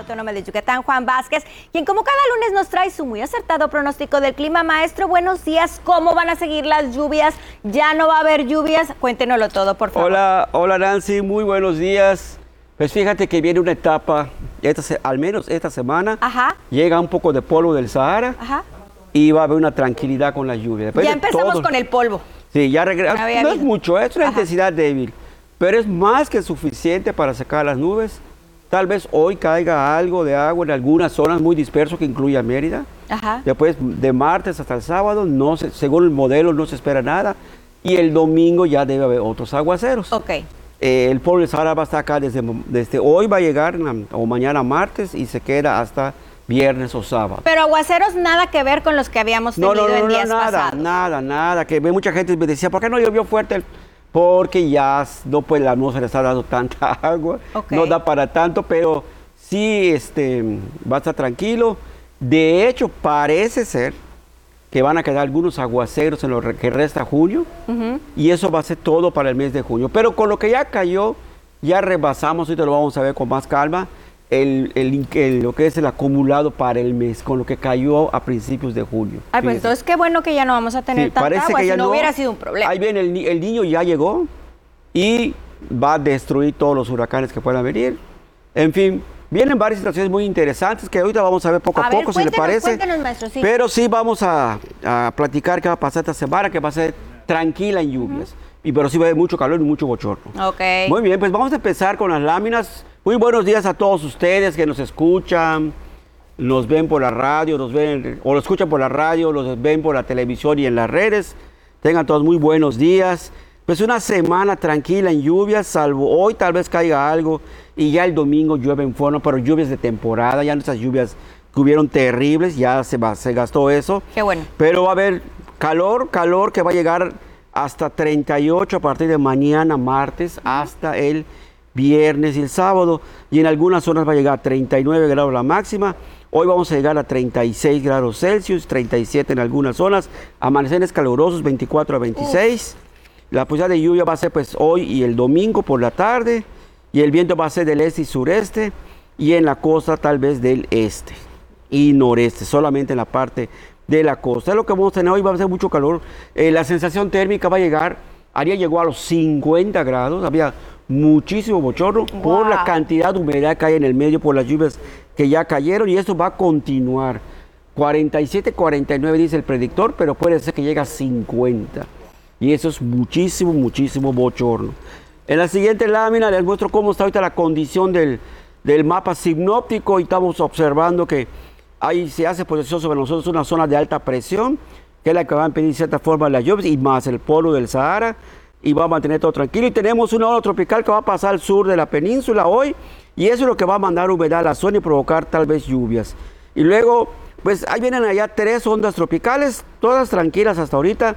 Autónoma de Yucatán, Juan Vázquez, quien como cada lunes nos trae su muy acertado pronóstico del clima. Maestro, buenos días. ¿Cómo van a seguir las lluvias? ¿Ya no va a haber lluvias? Cuéntenoslo todo, por favor. Hola Nancy, muy buenos días. Pues fíjate que viene una etapa, al menos esta semana, llega un poco de polvo del Sahara y va a haber una tranquilidad con la lluvia. Después ya empezamos con el polvo. Sí, ya regresa. No es mucho, es una intensidad débil, pero es más que suficiente para sacar las nubes. Tal vez hoy caiga algo de agua en algunas zonas muy disperso que incluye a Mérida. Después de martes hasta el sábado, según el modelo, no se espera nada. Y el domingo ya debe haber otros aguaceros. El polvo del Sahara va a estar acá desde hoy, va a llegar, o mañana martes, y se queda hasta viernes o sábado. Pero aguaceros nada que ver con los que habíamos tenido en días pasados. Nada. Que mucha gente me decía, ¿por qué no llovió fuerte? Porque ya no, pues la atmósfera está dando tanta agua, no da para tanto, pero sí va a estar tranquilo. De hecho, parece ser que van a quedar algunos aguaceros en lo que resta junio, y eso va a ser todo para el mes de junio. Pero con lo que ya cayó, ya rebasamos, ahorita lo vamos a ver con más calma, lo que es el acumulado para el mes, con lo que cayó a principios de junio. Ay, pues entonces qué bueno que ya no vamos a tener tanta agua, si no hubiera sido un problema. Ahí viene el niño, ya llegó y va a destruir todos los huracanes que puedan venir. En fin, vienen varias situaciones muy interesantes que ahorita vamos a ver poco a poco, si le parece. Cuéntenos, maestro, sí. Pero sí vamos a platicar qué va a pasar esta semana, que va a ser tranquila en lluvias. Pero sí va a haber mucho calor y mucho bochorno. Muy bien, pues vamos a empezar con las láminas. Muy buenos días a todos ustedes que nos escuchan, nos ven por la radio, o lo escuchan por la radio, los ven por la televisión y en las redes. Tengan todos muy buenos días. Pues una semana tranquila en lluvias, salvo hoy tal vez caiga algo y ya el domingo llueve en forma, pero lluvias de temporada, ya no esas lluvias que hubieron terribles, ya se gastó eso. Qué bueno. Pero va a haber calor que va a llegar hasta 38 a partir de mañana martes hasta el viernes y el sábado, y en algunas zonas va a llegar a 39 grados la máxima. Hoy vamos a llegar a 36 grados Celsius, 37 en algunas zonas, amaneceres calurosos 24 a 26. La posibilidad de lluvia va a ser pues hoy y el domingo por la tarde, y el viento va a ser del este y sureste, y en la costa tal vez del este y noreste, solamente en la parte de la costa. Es lo que vamos a tener hoy, va a ser mucho calor. La sensación térmica va a llegar, llegó a los 50 grados, había muchísimo bochorno por la cantidad de humedad que hay en el medio, por las lluvias que ya cayeron, y esto va a continuar. 47, 49 dice el predictor, pero puede ser que llegue a 50. Y eso es muchísimo bochorno. En la siguiente lámina les muestro cómo está ahorita la condición del mapa sinóptico, y estamos observando que ahí se hace posesión sobre nosotros una zona de alta presión, que es la que va a impedir de cierta forma las lluvias, y más el polvo del Sahara, y va a mantener todo tranquilo. Y tenemos una ola tropical que va a pasar al sur de la península hoy, y eso es lo que va a mandar humedad a la zona y provocar tal vez lluvias. Y luego, pues ahí vienen allá 3 ondas tropicales, todas tranquilas hasta ahorita.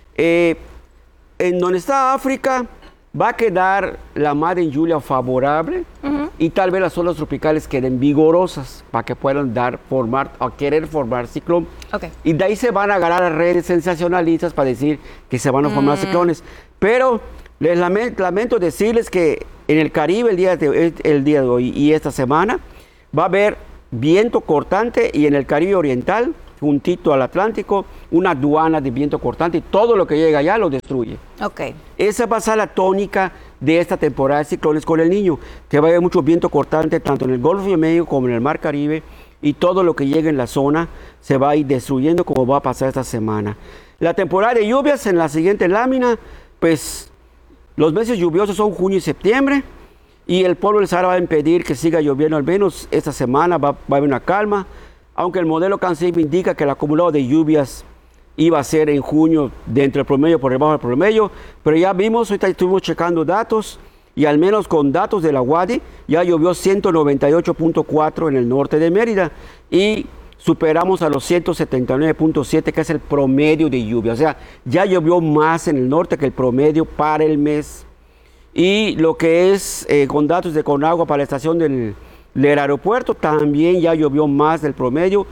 En donde está África, va a quedar la mar en Julia favorable, y tal vez las olas tropicales queden vigorosas para que puedan querer formar ciclón. Y de ahí se van a agarrar a redes sensacionalistas para decir que se van a formar ciclones. Pero les lamento decirles que en el Caribe el día de hoy y esta semana va a haber viento cortante, y en el Caribe oriental, juntito al Atlántico, una aduana de viento cortante, y todo lo que llega allá lo destruye. Esa va a ser la tónica de esta temporada de ciclones con el Niño, que va a haber mucho viento cortante tanto en el Golfo de México como en el Mar Caribe, y todo lo que llegue en la zona se va a ir destruyendo, como va a pasar esta semana. La temporada de lluvias en la siguiente lámina, pues los meses lluviosos son junio y septiembre, y el polvo del Sahara va a impedir que siga lloviendo al menos esta semana, va a haber una calma, aunque el modelo CANSEIB indica que el acumulado de lluvias iba a ser en junio dentro del promedio, por debajo del promedio, pero ya vimos, ahorita estuvimos checando datos, y al menos con datos de la UADI, ya llovió 198.4 en el norte de Mérida, y superamos a los 179.7, que es el promedio de lluvia. O sea, ya llovió más en el norte que el promedio para el mes. Y lo que es con datos de Conagua para la estación del aeropuerto, también ya llovió más del promedio,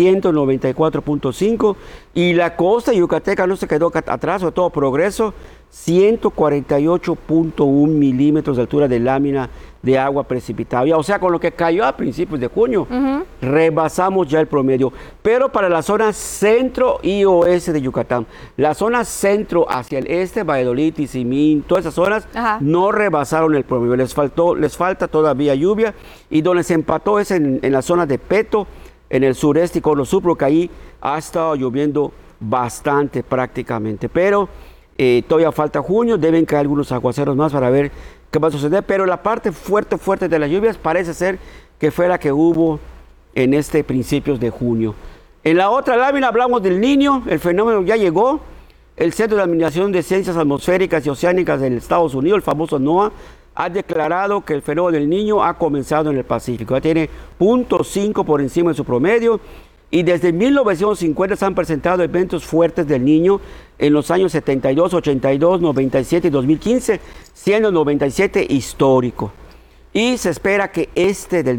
194.5. Y la costa yucateca no se quedó atrás, sobre todo Progreso, 148.1 milímetros de altura de lámina de agua precipitada. O sea, con lo que cayó a principios de junio, rebasamos ya el promedio. Pero para la zona centro y oeste de Yucatán, la zona centro hacia el este, Valladolid, Tizimín, todas esas zonas, no rebasaron el promedio. Les falta todavía lluvia. Y donde se empató es en la zona de Peto, en el sureste y Cono Sur, porque ahí ha estado lloviendo bastante prácticamente. Pero todavía falta junio, deben caer algunos aguaceros más para ver qué va a suceder, pero la parte fuerte de las lluvias parece ser que fue la que hubo en principios de junio. En la otra lámina hablamos del Niño, el fenómeno ya llegó. El Centro de Administración de Ciencias Atmosféricas y Oceánicas de Estados Unidos, el famoso NOAA, ha declarado que el fenómeno del Niño ha comenzado en el Pacífico. Ya tiene 0.5 por encima de su promedio. Y desde 1950 se han presentado eventos fuertes del Niño en los años 72, 82, 97 y 2015, siendo 97 histórico. Y se espera que del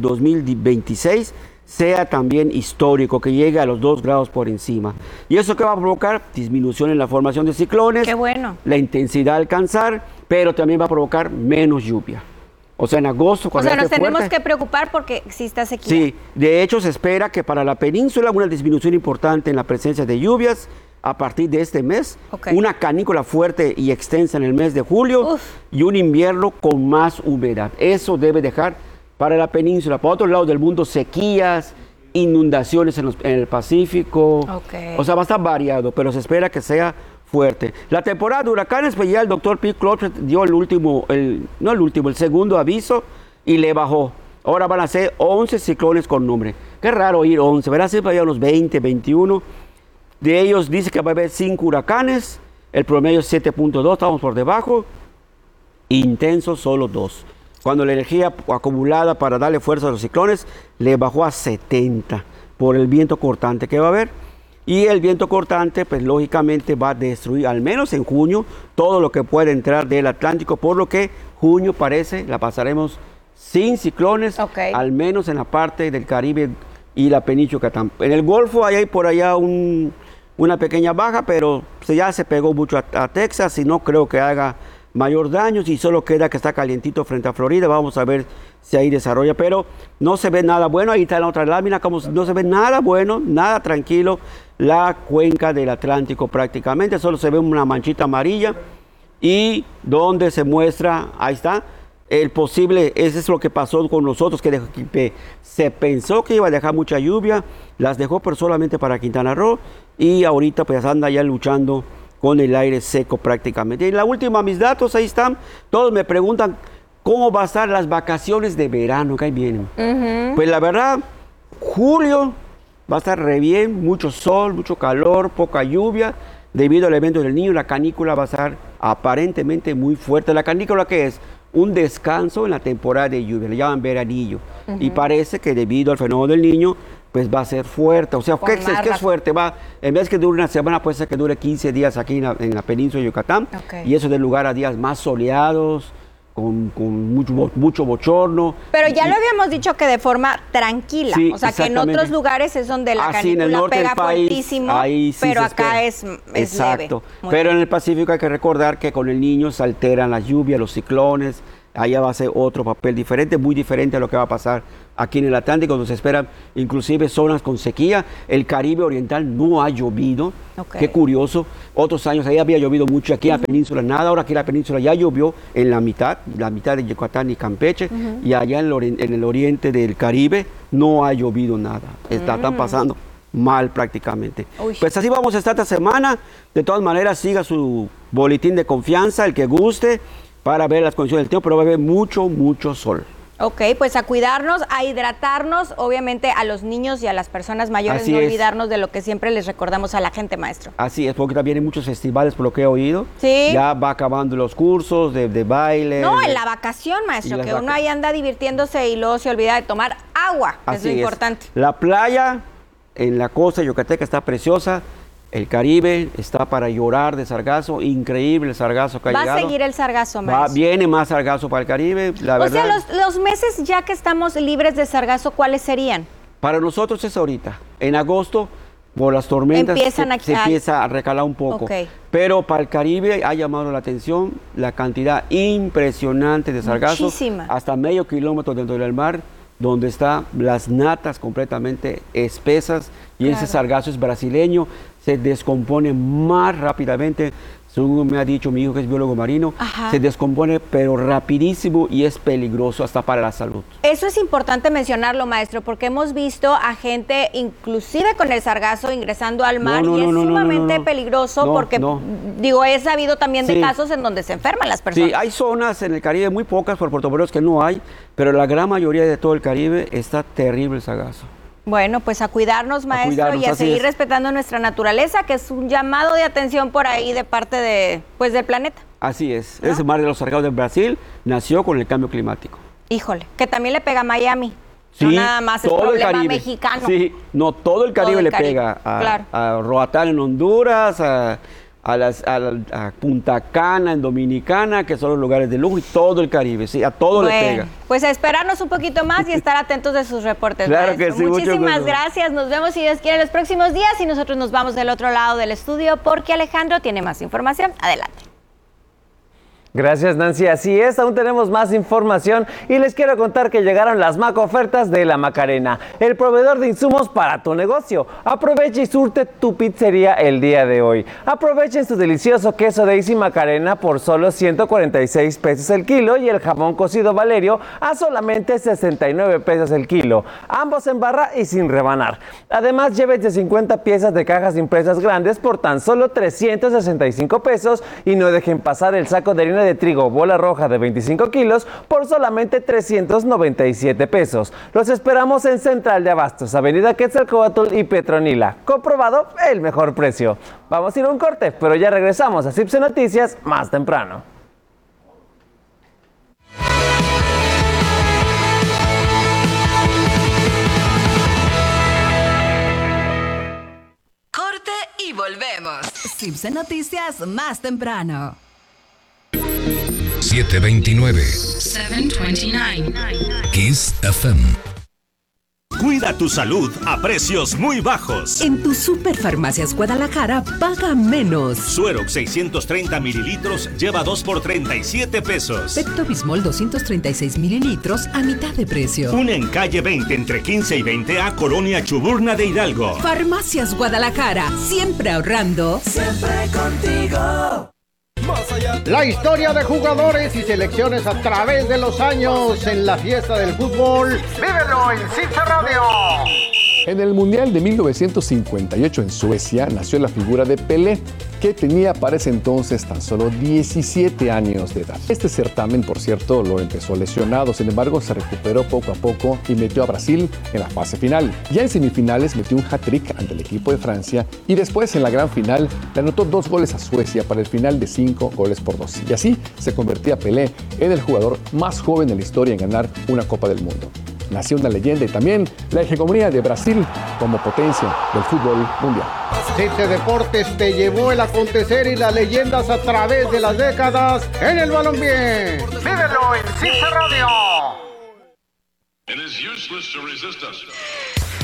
2026 sea también histórico, que llegue a los 2 grados por encima. ¿Y eso qué va a provocar? Disminución en la formación de ciclones, ¡qué bueno! La intensidad a alcanzar, pero también va a provocar menos lluvia. O sea, en agosto... O sea, nos tenemos que preocupar porque existe sequía. Sí, de hecho se espera que para la península una disminución importante en la presencia de lluvias a partir de este mes, una canícula fuerte y extensa en el mes de julio y un invierno con más humedad. Eso debe dejar para la península. Para otro lado del mundo, sequías, inundaciones en el Pacífico. O sea, va a estar variado, pero se espera que sea fuerte. La temporada de huracanes, pues ya el doctor Pete Klobuchar dio el segundo aviso y le bajó. Ahora van a ser 11 ciclones con nombre. Qué raro oír 11, ¿verdad? Siempre hay unos 20, 21. De ellos dice que va a haber 5 huracanes, el promedio es 7.2, estamos por debajo. Intensos solo 2. Cuando la energía acumulada para darle fuerza a los ciclones le bajó a 70 por el viento cortante que va a haber. Y el viento cortante, pues lógicamente va a destruir, al menos en junio, todo lo que puede entrar del Atlántico, por lo que junio la pasaremos sin ciclones, al menos en la parte del Caribe y la península Yucatán. En el Golfo hay por allá una pequeña baja, pero ya se pegó mucho a Texas y no creo que haga mayor daño, y solo queda que está calientito frente a Florida. Vamos a ver si ahí desarrolla, pero no se ve nada bueno. Ahí está la otra lámina, como no se ve nada bueno, nada tranquilo la cuenca del Atlántico prácticamente, solo se ve una manchita amarilla y donde se muestra, ahí está, el posible, ese es lo que pasó con nosotros, que se pensó que iba a dejar mucha lluvia, las dejó pero solamente para Quintana Roo, y ahorita pues anda ya luchando con el aire seco prácticamente. Y la última, mis datos, ahí están. Todos me preguntan cómo va a estar las vacaciones de verano que ahí vienen. Pues la verdad, julio va a estar re bien, mucho sol, mucho calor, poca lluvia. Debido al evento del Niño, la canícula va a estar aparentemente muy fuerte. ¿La canícula qué es? Un descanso en la temporada de lluvia, le llaman veranillo. Y parece que debido al fenómeno del Niño, pues va a ser fuerte. O sea, ¿qué es fuerte? En vez que dure una semana, puede ser que dure 15 días aquí en la península de Yucatán. Y eso da lugar a días más soleados, con mucho bochorno. Pero ya lo habíamos dicho que de forma tranquila. Sí, o sea, que en otros lugares es donde la canícula pega fuertísimo, pero acá es exacto. leve. Pero en el Pacífico hay que recordar que con el Niño se alteran las lluvias, los ciclones. Allá va a ser otro papel diferente, muy diferente a lo que va a pasar aquí en el Atlántico, donde se esperan inclusive zonas con sequía. El Caribe Oriental no ha llovido. Qué curioso. Otros años ahí había llovido mucho, aquí en la península nada. Ahora aquí en la península ya llovió en la mitad de Yucatán y Campeche. Y allá en el oriente del Caribe no ha llovido nada. Están pasando mal prácticamente. Pues así vamos a estar esta semana. De todas maneras, siga su boletín de confianza, el que guste, para ver las condiciones del tiempo, pero va a haber mucho sol. Ok, pues a cuidarnos, a hidratarnos, obviamente a los niños y a las personas mayores, así no olvidarnos de lo que siempre les recordamos a la gente, maestro. Así es, porque también hay muchos festivales, por lo que he oído. Sí. Ya va acabando los cursos de baile. No, en la vacación, maestro, que uno ahí anda divirtiéndose y luego se olvida de tomar agua, que es lo importante. La playa en la costa yucateca está preciosa. El Caribe está para llorar de sargazo, increíble el sargazo que ha llegado. Va a seguir el sargazo, maestro. Viene más sargazo para el Caribe, la verdad. O sea, los meses ya que estamos libres de sargazo, ¿cuáles serían? Para nosotros es ahorita. En agosto por las tormentas Empiezan se empieza a recalar un poco. Ok. Pero para el Caribe ha llamado la atención la cantidad impresionante de sargazo. Muchísima. Hasta medio kilómetro dentro del mar, donde están las natas completamente espesas. Y ese sargazo es brasileño, se descompone más rápidamente. Según me ha dicho mi hijo, que es biólogo marino, se descompone pero rapidísimo y es peligroso hasta para la salud. Eso es importante mencionarlo, maestro, porque hemos visto a gente, inclusive con el sargazo, ingresando al mar y es sumamente peligroso porque, digo, he sabido también de casos en donde se enferman las personas. Sí, hay zonas en el Caribe, muy pocas por Puerto Morelos que no hay, pero la gran mayoría de todo el Caribe está terrible el sargazo. Bueno, pues a cuidarnos, maestro, y a seguir respetando nuestra naturaleza, que es un llamado de atención por ahí de parte de, pues, del planeta. Así es. ¿No? Ese mar de los Sargazos de Brasil nació con el cambio climático. Híjole, que también le pega a Miami. Sí, no nada más el problema mexicano. Sí, no, todo el Caribe le pega. A Roatán en Honduras, a Punta Cana en Dominicana, que son los lugares de lujo, y todo el Caribe, sí, a todo le pega. Pues a esperarnos un poquito más y estar atentos de sus reportes. Claro que sí. Muchísimas gracias, nos vemos si Dios quiere los próximos días y nosotros nos vamos del otro lado del estudio porque Alejandro tiene más información. Adelante. Gracias, Nancy. Así es, aún tenemos más información y les quiero contar que llegaron las Macofertas de La Macarena, el proveedor de insumos para tu negocio. Aprovecha y surte tu pizzería el día de hoy. Aprovechen su delicioso queso de Easy Macarena por solo 146 pesos el kilo y el jamón cocido Valerio a solamente 69 pesos el kilo. Ambos en barra y sin rebanar. Además, llévese 50 piezas de cajas impresas grandes por tan solo 365 pesos y no dejen pasar el saco de harina de trigo bola roja de 25 kilos por solamente 397 pesos. Los esperamos en Central de Abastos, Avenida Quetzalcóatl y Petronila. Comprobado el mejor precio. Vamos a ir a un corte, pero ya regresamos a CIPSE Noticias más temprano. Corte y volvemos. CIPSE Noticias más temprano. 729. 729. Kiss FM. Cuida tu salud a precios muy bajos. En tu Superfarmacias Guadalajara, paga menos. Suerox 630 mililitros lleva 2 por 37 pesos. Pepto-Bismol 236 mililitros a mitad de precio. Una en calle 20 entre 15 y 20A, Colonia Chuburna de Hidalgo. Farmacias Guadalajara, siempre ahorrando. Siempre contigo. La historia de jugadores y selecciones a través de los años en la fiesta del fútbol. ¡Vívelo en CIPSE Radio! En el Mundial de 1958 en Suecia nació la figura de Pelé, que tenía para ese entonces tan solo 17 años de edad. Este certamen, por cierto, lo empezó lesionado, sin embargo se recuperó poco a poco y metió a Brasil en la fase final. Ya en semifinales metió un hat-trick ante el equipo de Francia y después en la gran final le anotó 2 goles a Suecia para el final de 5 goles por 2. Y así se convertía Pelé en el jugador más joven de la historia en ganar una Copa del Mundo. Nació una leyenda y también la hegemonía de Brasil como potencia del fútbol mundial. CIPSE Deportes te llevó el acontecer y las leyendas a través de las décadas en el balompié. ¡Vívelo en CIPSE Radio! It is useless to resist us.